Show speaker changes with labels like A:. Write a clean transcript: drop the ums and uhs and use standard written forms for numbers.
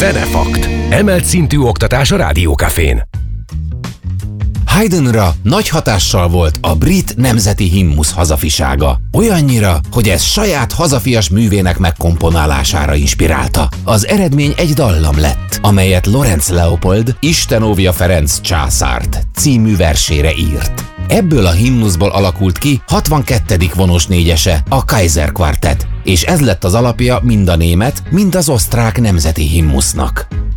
A: Zenefakt. Emelt szintű oktatás a Rádiókafén.
B: Haydnra nagy hatással volt a brit nemzeti himnusz hazafisága. Olyannyira, hogy ez saját hazafias művének megkomponálására inspirálta. Az eredmény egy dallam lett, amelyet Lorenz Leopold Isten óvja Ferenc császárt című versére írt. Ebből a himnuszból alakult ki 62. vonós négyese, a Kaiser Quartet, és ez lett az alapja mind a német, mind az osztrák nemzeti himnusznak.